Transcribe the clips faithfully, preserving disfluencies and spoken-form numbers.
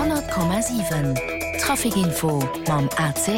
hundert Komma sieben Trafikinfo mam A C L.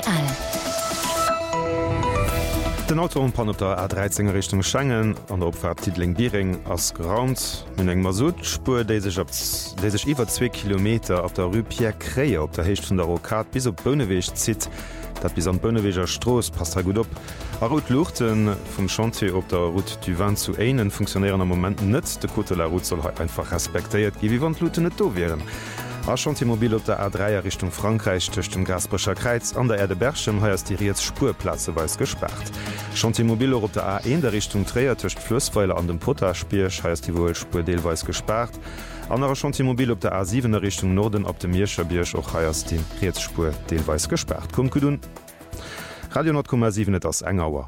Den Autounpan op der A dreizehn Richtung Schengen an der Opfahrt Tidling-Biering ass geraumt min eng Masutspur déi sech iwwer zwei Kilometer auf der Rue Pierre Kréier op der Hecht vun der Rokat bis op Bënneweg zit, dat bis an Bënneweger Stroos passt gut op. A Route Luchten vum Chantier op der Route du Vin zu Einen funktionieren am Moment net. De Côte la Route soll einfach respektéiert gi wie wann Luten net do wären. A Chantiermobil op der A drei Richtung Frankreich töcht dem Gasbrecher Kreiz an der Erde Berchem heiers diriert Spurplatze weis gesperrt. Chantiermobil op der A eins der Richtung Träer töcht Flussweiler an dem Potterspiersch heiers die wohl Spur deelweis gesperrt. Anderer Chantiermobil op der A sieben der Richtung Norden op dem Mierscher-Biersch och heiers die Reetsspur deelweis gesperrt. Komm Kudun. Radio null Komma sieben ass Engauer.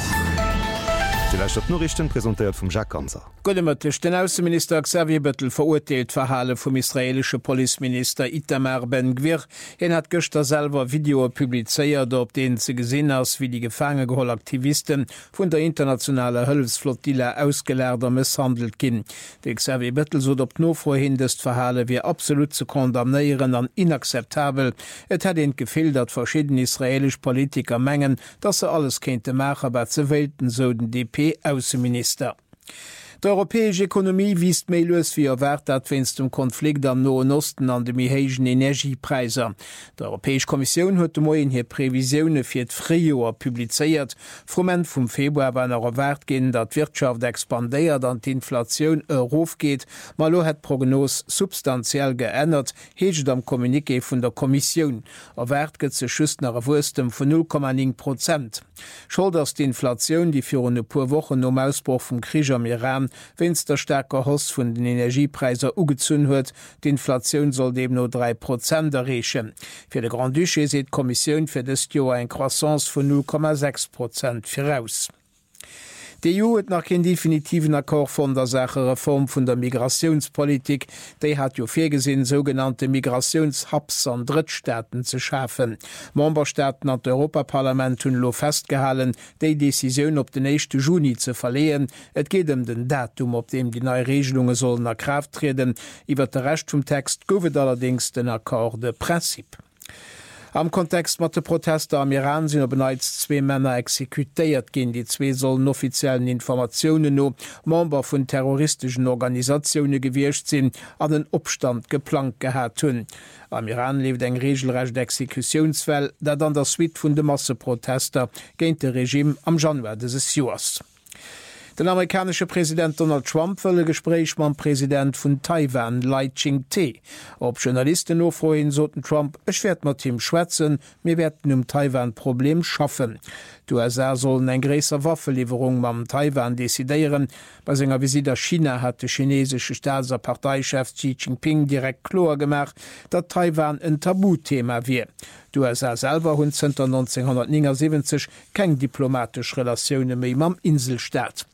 Vielleicht Norrichten präsentiert vum Jacques Ganser. Gottemëtlech den Außenminister Xavier Bettel verurteilelt Verhale vum israelsche Polizeminister Itamar Ben-Gvir. En hat gëchter selber Video publizeiert, op den ze gesinn ass, wie die gefangegeholl Aktivisten vun der internationale Hëllfsflottille ausgelerder misshandelt ginn. De Xavier Bettel sot op no vorhindest Verhale wie absolut zu kondamnéieren an inakzeptabel. Et hat en gefil, dat verschieden israelisch Politiker mengen, dat se alles kente Macher bat ze Welten so den D P Außenminister. Die europäische Ökonomie wiest méi loes wie erwert, dat wennst dem Konflikt am Nahen Osten an de mihéigen Energiepreiser. Die Europäische Kommission huet moien hier Prävisioune fir d Frioer publizeiert. Froment vum Februar war er erwert gin, dat Wirtschaft expandéiert an d'Inflationun erof geht, mal lo het Prognos substanziell geändert, heget am Kommuniqué vun der Kommission. Erwert gët ze schüstner Wurstem vun null Komma neun Prozent. Schuld ass d'Inflationun, die fir une puer Wochen um Ausbruch vum Krieg am Iran, wenns der stärker Hoss vun den Energiepreiser ugezünn huet, d'Inflationun soll dem no drei Prozent errechen. Fir de Grand Duché seet d'Kommissioun fir dës Joer en Croissance vun null Komma sechs Prozent firaus. Die E U hat nach keinen definitiven Akkord von der Sache Reform von der Migrationspolitik. Die hat jo vorgesehen, sogenannte Migrationshubs an Drittstaaten zu schaffen. Memberstaaten an das Europaparlament haben lo festgehalten, die Decision op den ersten Juni zu verlehen. Es geht um den Datum, op dem die neuen Regelungen sollen in Kraft treten. Über den Rest vom Text gibt allerdings den Akkord de Prinzip. Am Kontext mat de Protester am Iran sinn op beneits zwei Männer exekutéiert gin. Die zwei sollen offiziellen Informationen no Member vun terroristischen Organisationen gewircht sinn an den Opstand geplant gehabt hunn. Am Iran lebt eng regelrecht Exekutionsfäll, dat an der Suite vun de Masseprotester géint de Regime am Januar dieses Jahres. Der amerikanische Präsident Donald Trump will ein Gespräch mit dem Präsident von Taiwan, Lai Ching-te. Ob Journalisten noch vorhin sollten Trump, ich werde mit ihm schwätzen, wir werden um Taiwan-Problem schaffen. Die U S A sollen eine größere Waffenlieferung mit Taiwan dezidieren. Bei seiner Visite nach China hat der chinesische Staats- und Parteichef Xi Jinping direkt klar gemacht, dass Taiwan ein Tabuthema wird. Die U S A selber hat seit neunzehnhundertneunundsiebzig keine diplomatische Relationen mehr mit dem Inselstaat.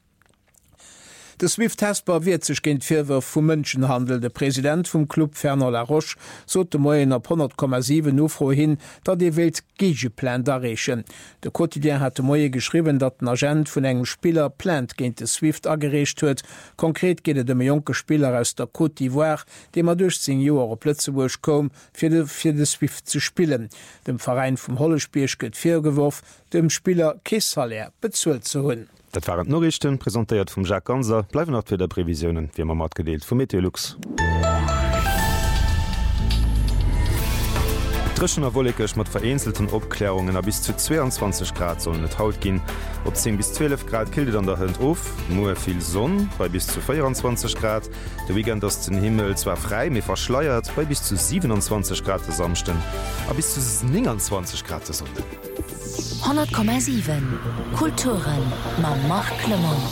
De SWIFT-Hesper wird sich gegen Vorwürfe vom Menschenhandel. Der Präsident vom Club Fernand Laroche sollte morgen auf hundert Komma sieben nur vorhin, dass die Welt Gegeplan darreichen. Der Quotidien hatte morgen geschrieben, dass ein Agent von einem Spieler plant gegen den SWIFT angeregt wird. Konkret geht es um einen jungen Spieler aus der Côte d'Ivoire, dem er durch zehn Jahre auf Plötzburg kam, für den für den SWIFT zu spielen. Dem Verein vom Hollespiel wird vorgeworfen, dem Spieler kein Salär bezahlt zu haben. Dat waren Norrichten präsentiert vum Jacques Ganser, bleiwen noch fir der Prävisionen, wie man mat gedeelt vum Meteorlux. Trschen Wollegech mat vereinzelten Obklärungen a bis zu zweiundzwanzig Grad sollen net Haut ginn. Op zehn bis zwölf Grad kildet an der Hënd of, Moe viel Sonn bei bis zu vierundzwanzig Grad. De Weekend ass den Himmel zwar frei mé verschleiert bei bis zu siebenundzwanzig Grad samsten, a bis zu neunundzwanzig Grad Sonne. hundert Komma sieben Kulturen ma Marc Clement.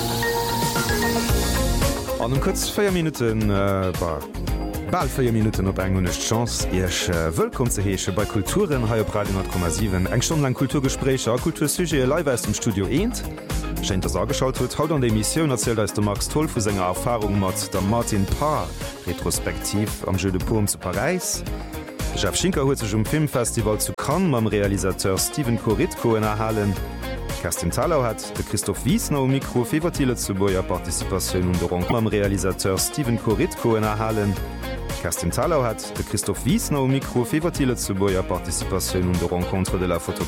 An um kurz vier Minuten äh, war bald vier Minuten op eng honest Chance Ech äh, wëllkom ze heeche bei Kulturen ha op Radio null Komma sieben eng schon lang Kulturgesprächer Kultursuge live aus dem Studio eenent. Scheint das angeschaut huet, haut an der Emission erzählt als der Max Toll vu senger Erfahrung mat der Martin Parr retrospektiv am Jeu de Paume zu Paris. Chef Schinker huet sech um Filmfestival zu Cannes mam Realisateur Steven Koritko erhalen. Kerstin Talau hat de Christoph Wiesner um Mikro Fevertile zu boier Partizipationun um der Rang mam Realisateur Steven Koritko erhalen. Kerstin Talau hat de Christoph Wiesner o Mikro Fevertiele zu boier Partizipation und de Rencontre de la Fotografie